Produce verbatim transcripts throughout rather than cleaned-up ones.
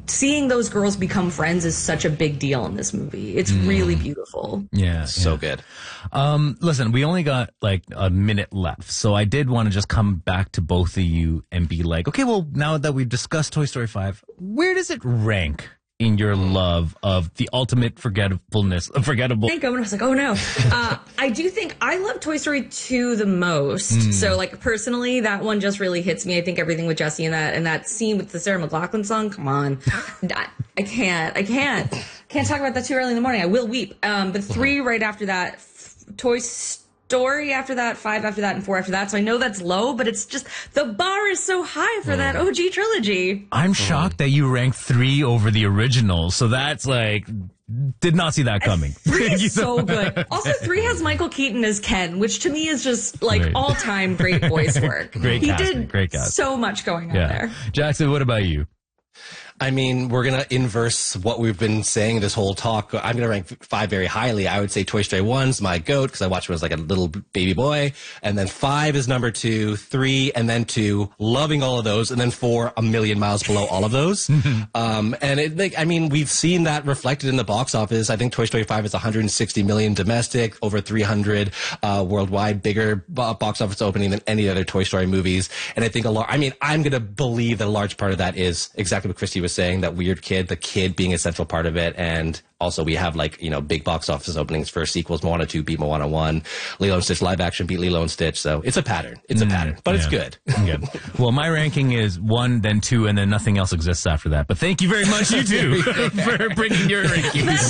seeing those girls become friends is such a big deal in this movie. It's mm. really beautiful. Yeah, so yeah. good. Um, listen, we only got like a minute left, so I did want to just come back to both of you and be like, okay, well, now that we've discussed Toy Story five, where does it rank in your love of the ultimate forgettableness, forgettable? I think I was like, oh no. uh, I do think I love Toy Story two the most. Mm. So like personally, that one just really hits me. I think everything with Jessie and that and that scene with the Sarah McLachlan song, come on. I, I can't, I can't, can't talk about that too early in the morning. I will weep. Um, but three right after that, f- Toy Story after that, five after that, and four after that. So I know that's low, but it's just the bar is so high for mm. that O G trilogy. I'm shocked that you ranked three over the original. So that's like, did not see that coming. Three is so good. Also, three has Michael Keaton as Ken, which to me is just like Great. all-time great voice work. Great he casting. did Great casting. so much going on yeah. there. Jackson, what about you? I mean, we're going to inverse what we've been saying this whole talk. I'm going to rank five very highly. I would say Toy Story one's my GOAT because I watched when I was like a little baby boy. And then five is number two, three, and then two, loving all of those. And then four, a million miles below all of those. um, and it, like, I mean, we've seen that reflected in the box office. I think Toy Story five is one hundred sixty million domestic, over three hundred uh, worldwide, bigger box office opening than any other Toy Story movies. And I think a lot, I mean, I'm going to believe that a large part of that is exactly what Christy was saying, that weird kid, the kid being a central part of it. And also we have like, you know, big box office openings for sequels. Moana two beat Moana one. Lilo and Stitch live action beat Lilo and Stitch. So it's a pattern. It's a mm, pattern, but yeah. it's good. good. Well, my ranking is one, then two, and then nothing else exists after that. But thank you very much, you two, for bringing your rankings.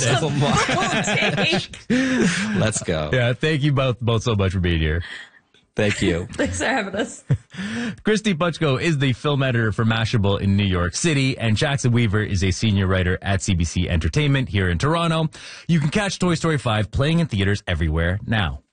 Let's go. Yeah, thank you both, both so much for being here. Thank you. Thanks for having us. Christy Puchko is the film editor for Mashable in New York City, and Jackson Weaver is a senior writer at C B C Entertainment here in Toronto. You can catch Toy Story five playing in theaters everywhere now.